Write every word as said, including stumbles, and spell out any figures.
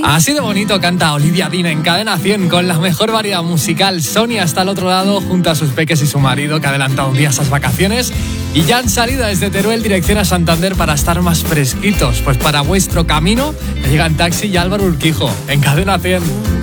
Así de bonito canta Olivia Dean en Cadena cien con la mejor variedad musical. Sonia está al otro lado junto a sus peques y su marido, que ha adelantado un día esas vacaciones y ya han salido desde Teruel dirección a Santander para estar más fresquitos. Pues para vuestro camino llegan Taxi y Álvaro Urquijo en Cadena cien.